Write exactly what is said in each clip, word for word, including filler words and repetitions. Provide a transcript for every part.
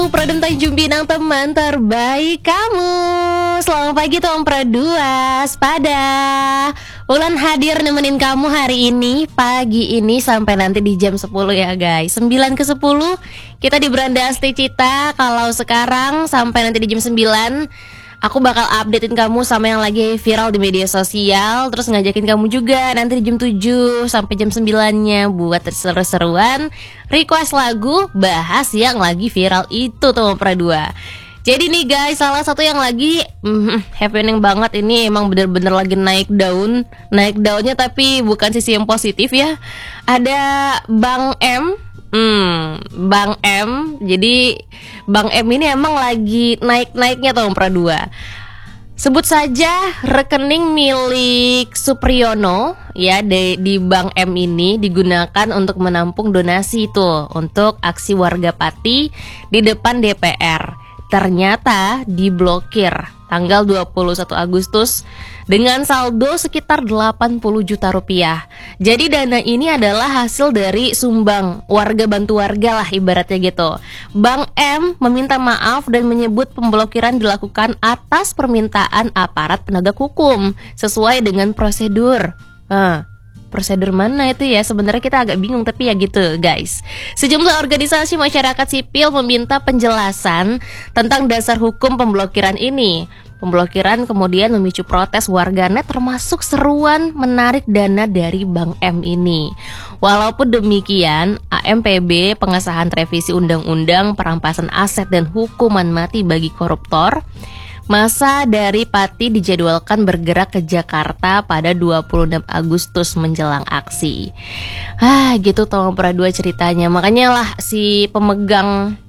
Pradem Tanjung Pinang, teman terbaik kamu. Selamat pagi Tom Pradua, pada Ulan hadir nemenin kamu hari ini, pagi ini sampai nanti di jam sepuluh ya guys. Sembilan ke sepuluh kita di Beranda Asti Cita. Kalau sekarang sampai nanti di jam sembilan, aku bakal updatein kamu sama yang lagi viral di media sosial. Terus ngajakin kamu juga nanti di jam tujuh sampai jam sembilan-nya buat seru-seruan request lagu, bahas yang lagi viral itu Tom Pradua. Jadi nih guys, salah satu yang lagi mm, happening banget ini, emang bener-bener lagi naik daun. Naik daunnya tapi bukan sisi yang positif ya. Ada Bang M. Hmm, Bang M. Jadi Bang M ini emang lagi naik-naiknya Tom Pradua. Sebut saja rekening milik Supriyono ya, di, di Bang M ini digunakan untuk menampung donasi itu untuk aksi warga Pati di depan D P R. Ternyata diblokir tanggal dua puluh satu Agustus dengan saldo sekitar delapan puluh juta rupiah. Jadi dana ini adalah hasil dari sumbang warga bantu warga lah ibaratnya gitu. Bang M meminta maaf dan menyebut pemblokiran dilakukan atas permintaan aparat penegak hukum sesuai dengan prosedur. Nah, prosedur mana itu ya? Sebenarnya kita agak bingung, tapi ya gitu guys. Sejumlah organisasi masyarakat sipil meminta penjelasan tentang dasar hukum pemblokiran ini. Pemblokiran kemudian memicu protes warganet, termasuk seruan menarik dana dari Bang M ini. Walaupun demikian, A M P B pengesahan revisi Undang-Undang Perampasan Aset dan Hukuman Mati bagi koruptor, masa dari Pati dijadwalkan bergerak ke Jakarta pada dua puluh enam Agustus menjelang aksi. Ah, gitu Tom Pradua ceritanya. Makanya lah si pemegang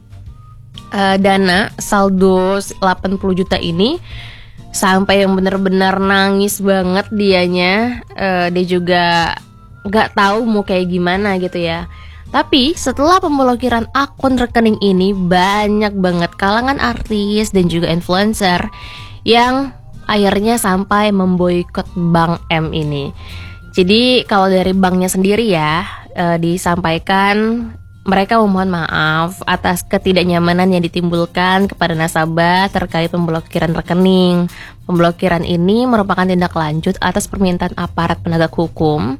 uh, dana saldo delapan puluh juta ini sampai yang benar-benar nangis banget dianya. Uh, dia juga nggak tahu mau kayak gimana gitu ya. Tapi setelah pemblokiran akun rekening ini, banyak banget kalangan artis dan juga influencer yang akhirnya sampai memboikot Bang M ini. Jadi kalau dari banknya sendiri ya, e, disampaikan mereka memohon maaf atas ketidaknyamanan yang ditimbulkan kepada nasabah terkait pemblokiran rekening. Pemblokiran ini merupakan tindak lanjut atas permintaan aparat penegak hukum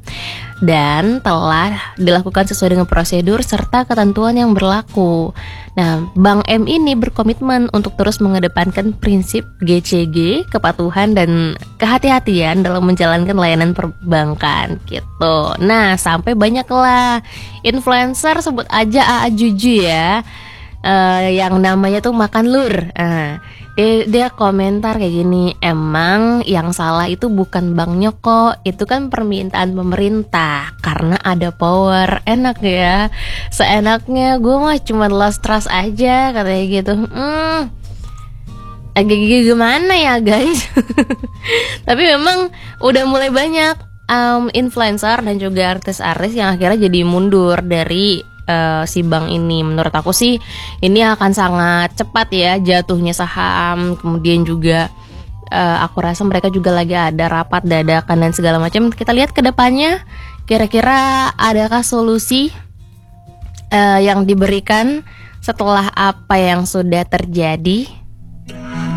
dan telah dilakukan sesuai dengan prosedur serta ketentuan yang berlaku. Nah, Bang M ini berkomitmen untuk terus mengedepankan prinsip G C G, kepatuhan dan kehati-hatian dalam menjalankan layanan perbankan gitu. Nah, sampai banyaklah influencer, sebut aja A A Juju ya, uh, yang namanya tuh Makan Lur. Uh, Dia, dia komentar kayak gini, emang yang salah itu bukan banknya kok, itu kan permintaan pemerintah karena ada power. Enak ya, seenaknya gue mah cuma lost trust aja katanya gitu. Hmm, agak gimana ya guys. Tapi memang udah mulai banyak um, influencer dan juga artis-artis yang akhirnya jadi mundur dari Uh, si bank ini. Menurut aku sih ini akan sangat cepat ya jatuhnya saham. Kemudian juga uh, aku rasa mereka juga lagi ada rapat dadakan dan segala macam. Kita lihat ke depannya kira-kira adakah solusi uh, yang diberikan setelah apa yang sudah terjadi.